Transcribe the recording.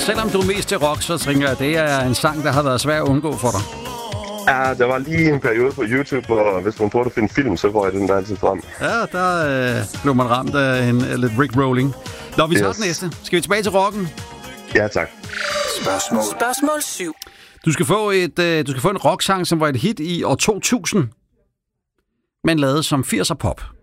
selvom du er mest til rock, så tænker jeg, at det er en sang, der har været svær at undgå for dig. Ja, der var lige en periode på YouTube, hvor hvis man prøvede at finde film, så går jeg den altid frem. Ja, der blev man ramt af lidt Rick-rolling. Nå, vi tager den næste. Skal vi tilbage til rocken? Ja, tak. Spørgsmål 7. Du skal få en rocksang, som var et hit i år 2000, men lavet som 80'er pop.